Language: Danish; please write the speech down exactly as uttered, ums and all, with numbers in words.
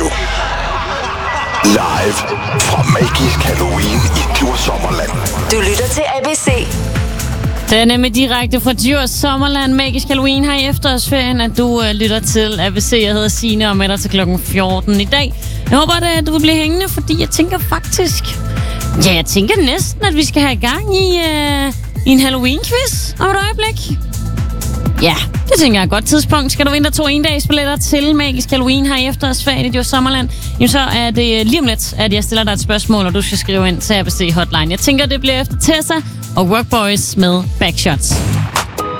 Radio. Live fra Magisk Halloween i Djurs Sommerland. Du lytter til A B C. Det er nemlig direkte fra Djurs Sommerland, Magisk Halloween her i efterårsferien, at du uh, lytter til A B C. Jeg hedder Signe og med dig til klokken fjorten i dag. Jeg håber, at du vil blive hængende, fordi jeg tænker faktisk... Ja, jeg tænker næsten, at vi skal have i gang i, uh, i en Halloween-quiz om et øjeblik. Ja, det tænker jeg er et godt tidspunkt. Skal du vinde to en-dagsbilletter til Magisk Halloween her i efterårsferien i Djurs Sommerland, jamen så er det lige om lidt, at jeg stiller dig et spørgsmål, og du skal skrive ind til A B C Hotline. Jeg tænker, det bliver efter Tessa og Workboys med Backshots.